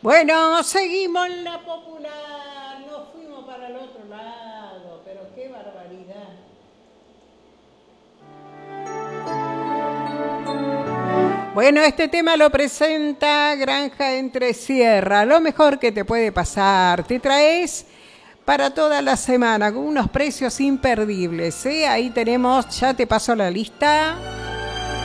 Bueno, seguimos en la popular. Nos fuimos para el otro lado, pero qué barbaridad. Bueno, este tema lo presenta Granja Entre Sierra. Lo mejor que te puede pasar. Te traes para toda la semana con unos precios imperdibles, ¿eh? Ahí tenemos, ya te paso la lista.